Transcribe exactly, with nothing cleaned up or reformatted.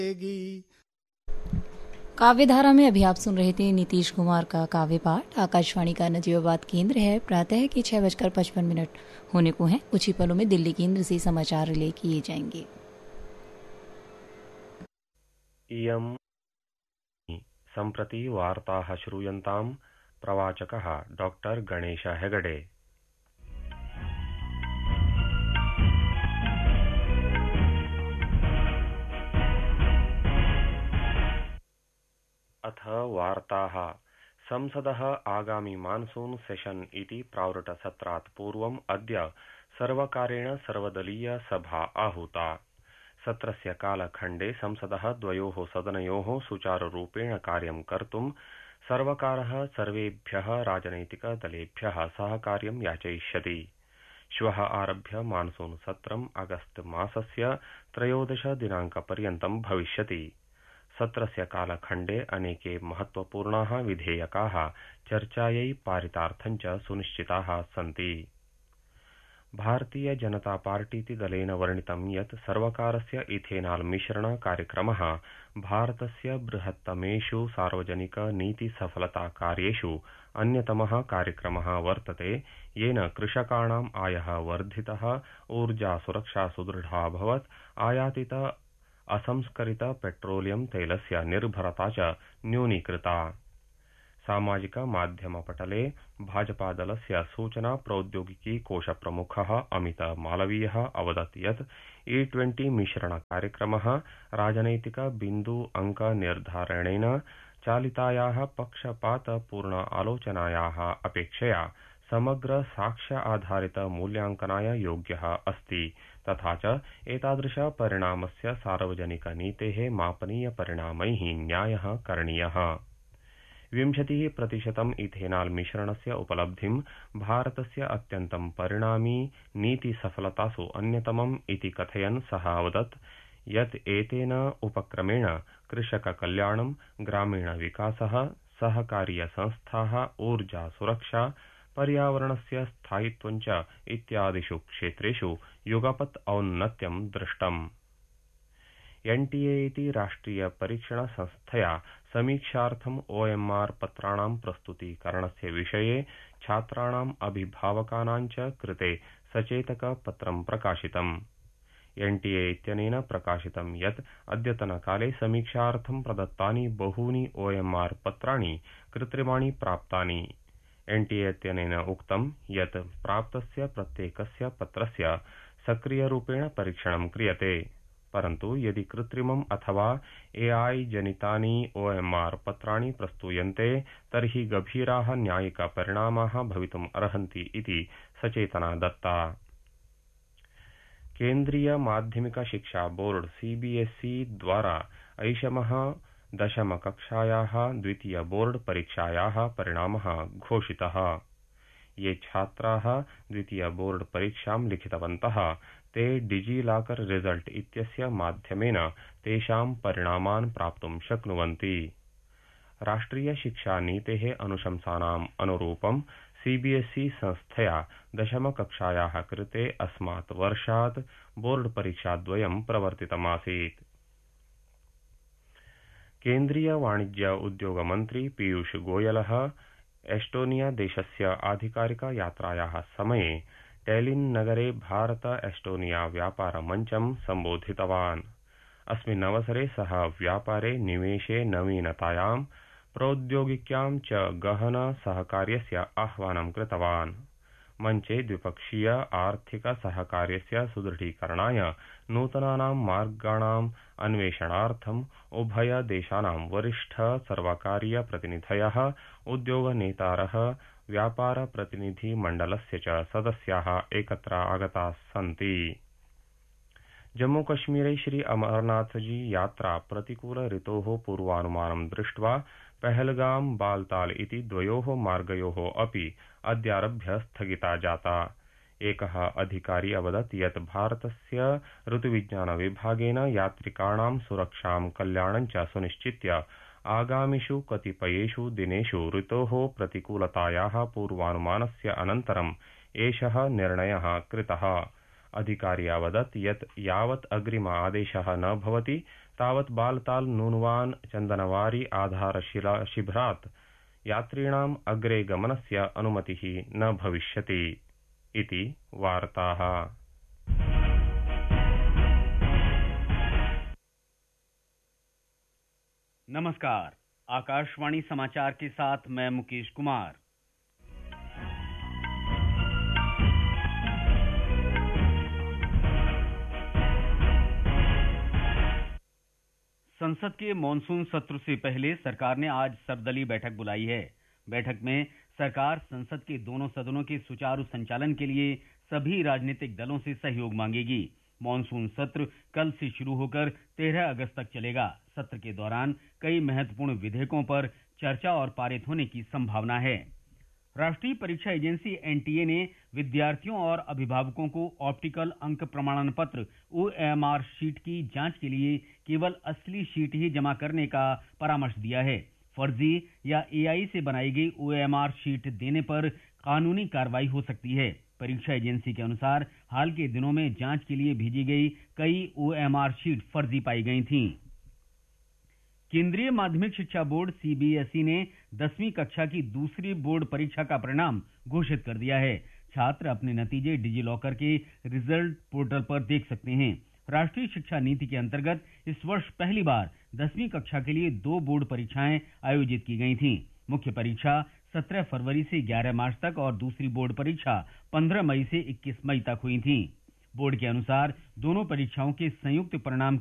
काव्यधारा में अभी आप सुन रहे थे नीतीश कुमार का काव्य पाठ। आकाशवाणी का नजीबाबाद केंद्र है। प्रातः के छह बजकर पचपन मिनट होने को हैं। कुछ ही पलों में दिल्ली केंद्र से समाचार रिले किए जाएंगे। इयं सम्प्रति वार्ताः श्रूयन्तां प्रवाचकः डॉक्टर गणेश हेगडे। अथ वार्ताः। संसदः आगामि मानसून सेशन इति प्रावृट्टसत्रात् पूर्वम् अद्य सर्वकारेण सर्वदलीय सभा आहूता। सत्रस्य कालखण्डे संसदः द्वयोः सदनयोः सुचारुरूपेण कार्यं कर्तुं सर्वकारः सर्वेभ्यः राजनैतिकदलेभ्यः सहकार्यं याचयिष्यति। श्वः आरभ्य मानसून सत्रम् अगस्त मासस्य त्रयोदश दिनाङ्कपर्यन्तं भविष्यति। सत्रस्य कालखण्डे अनेके महत्वपूर्णाः विधेयकाः चर्चायै पारितार्थं च सुनिश्चिताः सन्ति। भारतीय जनता पार्टीति दलेन वर्णितं यत् सर्वकारस्य इथेनाल मिश्रण कार्यक्रमः भारतस्य बृहत्तमेषु सार्वजनिक नीति सफलता कार्येषु अन्यतमः कार्यक्रमः वर्तते, येन कृषकाणाम् आयः वर्धितः, ऊर्जा सुरक्षा सुदृढा अभवत्, आयातित असंस्करित पेट्रोलियम तैलस्य निर्भरता च न्यूनीकृता। सामाजिक माध्यम पटले भाजपा दलस्य सूचना प्रौद्योगिकी कोश प्रमुखः अमित मालवीयः अवदत् यत् ई ट्वेंटी मिश्रण कार्यक्रमः राजनैतिक बिन्दु अंक निर्धारणेन चालितायाः पक्षपातपूर्ण आलोचनायाः अपेक्षया समग्र साक्ष्य आधारित मूल्यांकनाय योग्यः अस्ति, तथा च एतादृश परिणामस्य सार्वजनिक नीतेः मापनीय परिणामैः न्यायः करणीयः। विंशतिः प्रतिशतम् इथेनाल मिश्रणस्य उपलब्धिं भारतस्य अत्यन्तं परिणामी नीति सफलतासु अन्यतमम् इति कथयन् सः अवदत् यत् एतेन उपक्रमेण कृषक कल्याणं, ग्रामीण विकासः, सहकारीय संस्थाः, ऊर्जा सुरक्षा, पर्यावरणस्य स्थायित्वं च इत्यादिषु क्षेत्रेषु युगपत् औन्नत्यं दृष्टम्। एनटीए इति राष्ट्रिय परीक्षण संस्थया समीक्षार्थम् ओएमआर पत्राणां प्रस्तुतीकरणस्य विषये छात्राणाम् अभिभावकानां च कृते सचेतक पत्रं प्रकाशितम्। एनटीए इत्यनेन प्रकाशितं यत् अद्यतनकाले समीक्षार्थं प्रदत्तानि बहूनि ओएमआर पत्राणि कृत्रिमाणि प्राप्तानि। एनटीए इत्यनेन उक्तं यत् प्राप्तस्य प्रत्येकस्य पत्रस्य सक्रियरूपेण परीक्षणं क्रियते, परन्तु यदि कृत्रिमम् अथवा एआई जनितानि ओएमआर पत्राणि प्रस्तूयन्ते तर्हि गभीराः न्यायिक परिणामाः भवितुम् अर्हन्ति इति सचेतना दत्ता। केन्द्रीय माध्यमिक शिक्षा बोर्ड सीबीएसई द्वारा ऐषमः दशम कक्षायाः द्वितीय बोर्ड परीक्षायाः परिणामः घोषितः। ये छात्राः द्वितीय बोर्ड परीक्षां लिखितवन्तः ते डिजिलॉकर रिजल्ट इत्यस्य माध्यमेन तेषां परिणामान् प्राप्तुं शक्नुवन्ति। राष्ट्रिय शिक्षा नीतेः अनुशंसानाम् अनुरूपं सीबीएसई संस्थया दशम कक्षायाः कृते अस्मात् वर्षात् बोर्ड परीक्षाद्वयं प्रवर्तितमासीत्। केन्द्रीय वाणिज्य उद्योग मन्त्री पीयूष गोयलः एस्टोनिया देशस्य आधिकारिक यात्रायाः समये टैलिन् नगरे भारत एस्टोनिया व्यापार मञ्चं सम्बोधितवान्। अस्मिन् अवसरे सः व्यापारे निवेशे नवीनतायां प्रौद्योगिक्यां च गहन सहकार्यस्य आह्वानं कृतवान्। मञ्चे द्विपक्षीय आर्थिक सहकार्यस्य सुदृढीकरणाय नूतनानां मार्गाणाम् अन्वेषणार्थम् उभय देशानां वरिष्ठ सर्वकारीय प्रतिनिधयः, उद्योगनेतारः, व्यापार प्रतिनिधि मण्डलस्य च सदस्याः एकत्र आगताः सन्ति। जम्मूकश्मीरे श्री अमरनाथजी यात्रा प्रतिकूल ऋतोः पूर्वानुमानं दृष्ट्वा पहलगाम बालताल इति द्वयोः मार्गयोः अपि अद्यारभ्य स्थगिता जाता। एकः अधिकारी अवदत् यत् भारतस्य ऋतुविज्ञान विभागेन यात्रिकाणां सुरक्षां कल्याणं च सुनिश्चित्य आगामिषु कतिपयेषु दिनेषु ऋतोः प्रतिकूलतायाः पूर्वानुमानस्य अनन्तरम् एषः निर्णयः कृतः। अधिकारी अवदत् यत् यावत् अग्रिम आदेशः न भवति तावत् बालताल नूनवान चन्दनवारी आधारशिला शिबिरात् यात्रिणाम् अग्रे गमनस्य अनुमतिः न भविष्यति इति वार्ताः। नमस्कार, आकाशवाणी समाचार के साथ मैं मुकेश कुमार। संसद के मॉनसून सत्र से पहले सरकार ने आज सर्वदलीय बैठक बुलाई है। बैठक में सरकार संसद के दोनों सदनों के सुचारू संचालन के लिए सभी राजनीतिक दलों से सहयोग मांगेगी। मॉनसून सत्र कल से शुरू होकर तेरह अगस्त तक चलेगा। सत्र के दौरान कई महत्वपूर्ण विधेयकों पर चर्चा और पारित होने की संभावना है। राष्ट्रीय परीक्षा एजेंसी एनटीए ने विद्यार्थियों और अभिभावकों को ऑप्टिकल अंक प्रमाणन पत्र ओएमआर शीट की जांच के लिए केवल असली शीट ही जमा करने का परामर्श दिया है। फर्जी या एआई से बनाई गई ओएमआर शीट देने पर कानूनी कार्रवाई हो सकती है। परीक्षा एजेंसी के अनुसार हाल के दिनों में जांच के लिए भेजी गई कई ओएमआर शीट फर्जी पाई गई थीं। केंद्रीय माध्यमिक शिक्षा बोर्ड सीबीएसई ने दसवीं कक्षा की दूसरी बोर्ड परीक्षा का परिणाम घोषित कर दिया है। छात्र अपने नतीजे डिजी लॉकर के रिजल्ट पोर्टल पर देख सकते हैं। राष्ट्रीय शिक्षा नीति के अंतर्गत इस वर्ष पहली बार दसवीं कक्षा के लिए दो बोर्ड परीक्षाएं आयोजित की गई थीं। मुख्य परीक्षा सत्रह फरवरी से ग्यारह मार्च तक और दूसरी बोर्ड परीक्षा पंद्रह मई से इक्कीस मई तक हुई थी। बोर्ड के अनुसार दोनों परीक्षाओं के संयुक्त परिणाम